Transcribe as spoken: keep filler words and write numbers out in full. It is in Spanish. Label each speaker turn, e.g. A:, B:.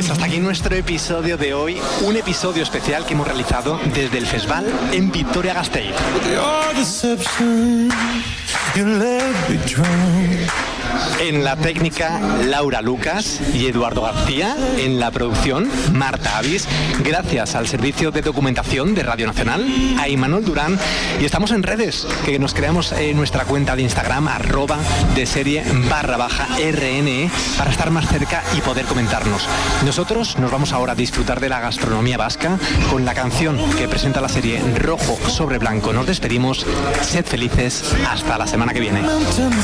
A: Pues hasta aquí nuestro episodio de hoy, un episodio especial que hemos realizado desde el Festival en Vitoria-Gasteiz. En la técnica, Laura Lucas y Eduardo García. En la producción, Marta Avis. Gracias al servicio de documentación de Radio Nacional, a Imanol Durán. Y estamos en redes, que nos creamos en nuestra cuenta de Instagram, arroba de serie barra baja R N E, para estar más cerca y poder comentarnos. Nosotros nos vamos ahora a disfrutar de la gastronomía vasca con la canción que presenta la serie Rojo sobre Blanco. Nos despedimos. Sed felices. Hasta la semana que viene.